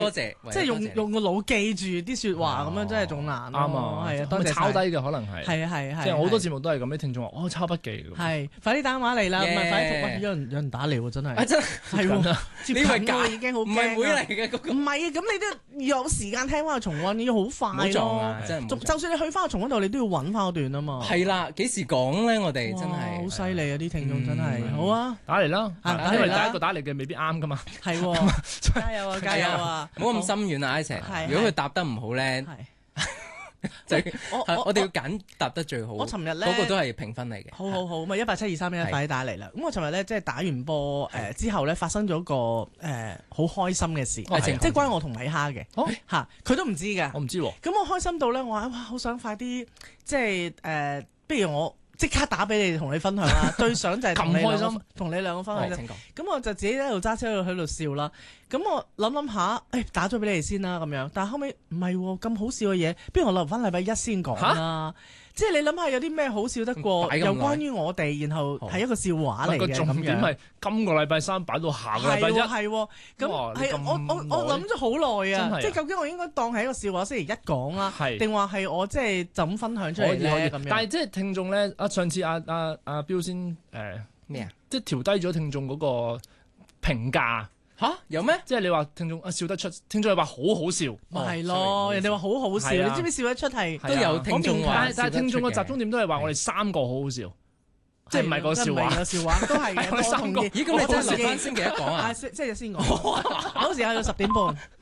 多謝， 即係用個腦記住啲説話咁樣，真係仲難。 啱啊， 係啊，多謝抄低嘅可能係。 係， 即係好多節目都係咁，啲聽眾話抄筆記嘅。 係，快啲打電話嚟啦，唔係快啲，有人打嚟喎，真係。 真係喎，接緊喎已經好驚。 唔係會嚟嘅嗰個。 唔係啊，咁你都要有時間聽翻個重溫，要好快咯。就算你去翻個重溫度，你都要揾翻嗰段啊嘛。 係啦，幾時講咧？我哋真係好犀利啊！啲聽眾真係好啊， 打嚟啦， 因為第一個打嚟嘅未必啱噶嘛。 係喎，加油啊！加油啊！ 唔好咁心軟啊，阿成。如果佢答得唔好咧，就我哋要揀答得最好。 我尋日咧嗰個都係評分嚟嘅。 好，咪1872311快啲打嚟啦！咁我尋日咧即係打完波之後咧，發生咗個好開心嘅事，即係關我同米哈嘅嚇，佢都唔知㗎。 我唔知喎。 咁我開心到咧，我話哇，好想快啲即係不如我即刻打俾你同你分享啦。最想就係同你兩個分享。咁我就自己喺度揸車喺度笑啦。咁我諗下，打咗俾你哋先啦咁樣。但係後尾唔係喎，咁好笑嘅嘢，不如我留翻禮拜一先講啦。即係你諗下有啲咩好笑得過，又關於我哋，然後係一個笑話嚟嘅。 重點係今個禮拜三擺到下個禮拜一。 係喎，咁係我諗咗好耐啊！即係究竟我應該當係一個笑話星期一講啦，定話係我即係就咁分享出嚟咧咁樣？ 但係即係聽眾咧，上次阿標先咩啊？ 即係調低咗聽眾嗰個評價。 吓？有咩？ 即係你話聽眾笑得出，聽眾又話好好笑， 係咯，人哋話好好笑，你知唔知笑得出係都有聽眾話， 但係聽眾個集中點都係話我哋三個好好笑，即係唔係個笑話， 個笑話都係嘅。 我哋三個， 咦？咁你真係留翻星期一講啊？ 星期日先講，嗰時係到10點半。